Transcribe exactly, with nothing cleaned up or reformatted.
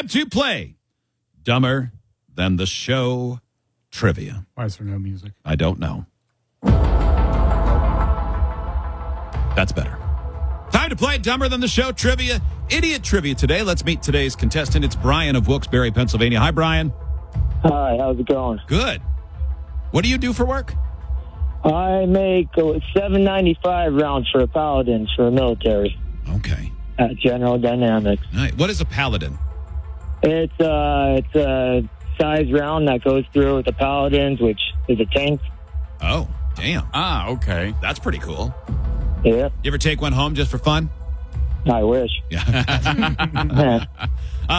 Time to play Dumber Than the Show trivia. Why is there no music? I don't know. That's better. Time to play Dumber Than the Show trivia. Idiot trivia today. Let's meet today's contestant. It's Brian of Wilkes-Barre, Pennsylvania. Hi, Brian. Hi, how's it going? Good. What do you do for work? I make seven ninety-five rounds for a Paladins for the military Okay. at General Dynamics. All right. What is a Paladin? It's uh, it's a size round that goes through with the Paladins, which is a tank. Oh, damn. Ah, okay. That's pretty cool. Yeah, You ever take one home just for fun? I wish. Yeah. Yeah.